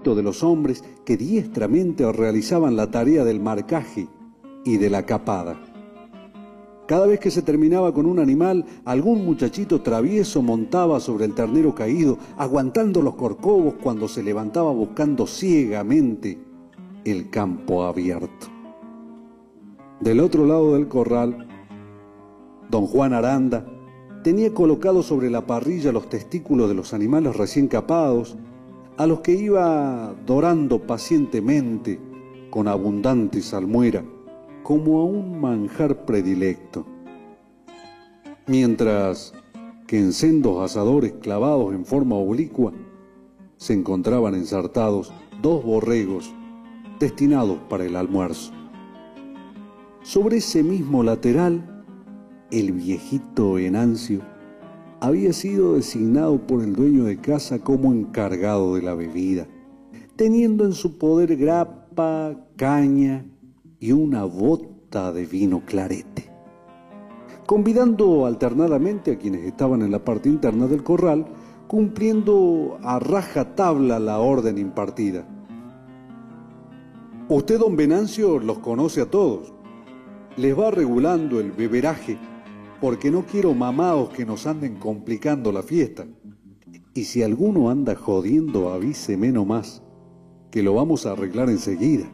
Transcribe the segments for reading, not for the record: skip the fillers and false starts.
grupito de los hombres que diestramente realizaban la tarea del marcaje y de la capada. Cada vez que se terminaba con un animal, algún muchachito travieso montaba sobre el ternero caído, aguantando los corcovos cuando se levantaba buscando ciegamente el campo abierto. Del otro lado del corral, don Juan Aranda tenía colocados sobre la parrilla los testículos de los animales recién capados, a los que iba dorando pacientemente con abundante salmuera, como a un manjar predilecto. Mientras que en sendos asadores clavados en forma oblicua se encontraban ensartados 2 borregos destinados para el almuerzo. Sobre ese mismo lateral, el viejito Venancio había sido designado por el dueño de casa como encargado de la bebida, teniendo en su poder grapa, caña y una bota de vino clarete, convidando alternadamente a quienes estaban en la parte interna del corral, cumpliendo a rajatabla la orden impartida. Usted, don Venancio, los conoce a todos. Les va regulando el beberaje, porque no quiero mamados que nos anden complicando la fiesta. Y si alguno anda jodiendo, avíseme nomás, que lo vamos a arreglar enseguida.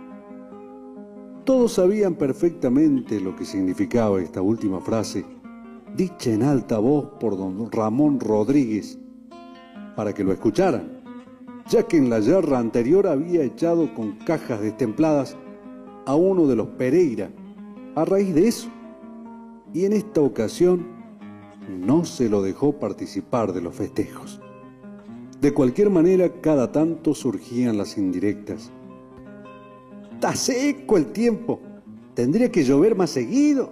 Todos sabían perfectamente lo que significaba esta última frase, dicha en alta voz por don Ramón Rodríguez, para que lo escucharan, ya que en la yarra anterior había echado con cajas destempladas a uno de los Pereira, a raíz de eso, y en esta ocasión no se lo dejó participar de los festejos. De cualquier manera, cada tanto surgían las indirectas. Está seco el tiempo, tendría que llover más seguido.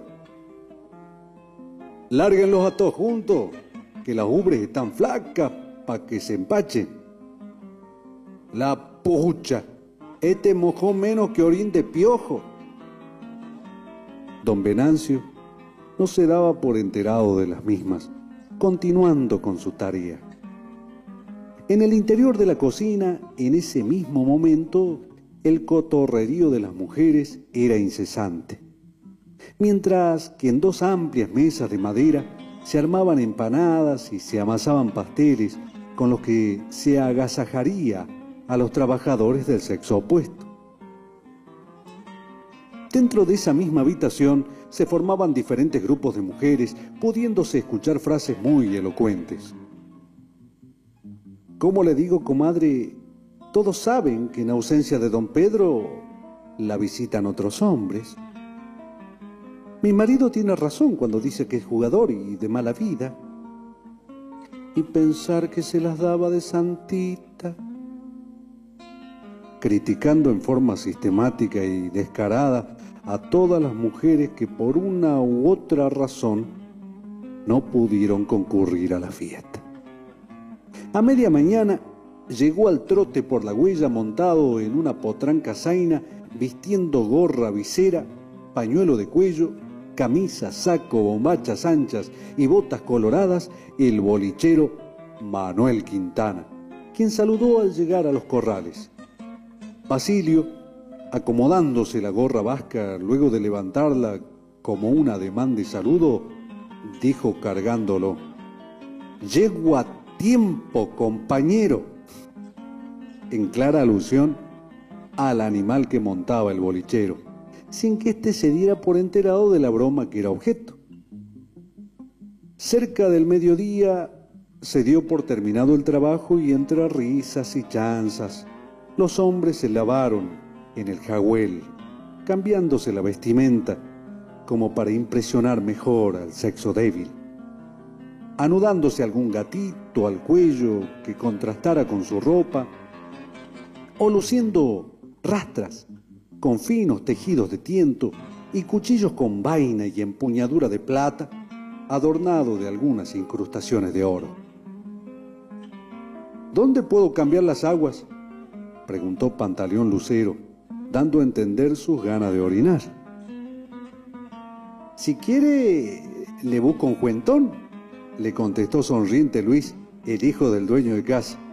Lárguenlos a todos juntos, que las ubres están flacas para que se empachen. La pucha, mojó menos que orín de piojo. Don Venancio no se daba por enterado de las mismas, continuando con su tarea. En el interior de la cocina, en ese mismo momento, el cotorrerío de las mujeres era incesante, mientras que en 2 amplias mesas de madera se armaban empanadas y se amasaban pasteles con los que se agasajaría a los trabajadores del sexo opuesto. Dentro de esa misma habitación se formaban diferentes grupos de mujeres, pudiéndose escuchar frases muy elocuentes. ¿Cómo le digo, comadre? Todos saben que en ausencia de don Pedro la visitan otros hombres. Mi marido tiene razón cuando dice que es jugador y de mala vida. Y pensar que se las daba de santita. Criticando en forma sistemática y descarada a todas las mujeres que por una u otra razón no pudieron concurrir a la fiesta. A media mañana llegó al trote por la huella montado en una potranca zaina, vistiendo gorra, visera, pañuelo de cuello, camisa, saco, bombachas anchas y botas coloradas, el bolichero Manuel Quintana, quien saludó al llegar a los corrales. Basilio, acomodándose la gorra vasca luego de levantarla como un ademán de saludo, dijo cargándolo: «Llego a tiempo, compañero», en clara alusión al animal que montaba el bolichero, sin que éste se diera por enterado de la broma que era objeto. Cerca del mediodía se dio por terminado el trabajo y entre risas y chanzas los hombres se lavaron en el jagüel, cambiándose la vestimenta como para impresionar mejor al sexo débil, anudándose algún gatito al cuello que contrastara con su ropa, o luciendo rastras con finos tejidos de tiento y cuchillos con vaina y empuñadura de plata, adornado de algunas incrustaciones de oro. «¿Dónde puedo cambiar las aguas?», preguntó Pantaleón Lucero, dando a entender sus ganas de orinar. «Si quiere, le busco un cuentón», le contestó sonriente Luis, el hijo del dueño de casa.